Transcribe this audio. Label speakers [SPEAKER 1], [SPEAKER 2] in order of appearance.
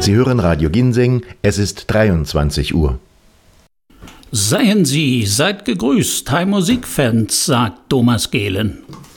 [SPEAKER 1] Sie hören Radio Ginseng, es ist 23 Uhr.
[SPEAKER 2] Seien Sie, seid gegrüßt, Hi Musikfans, sagt Thomas Gehlen.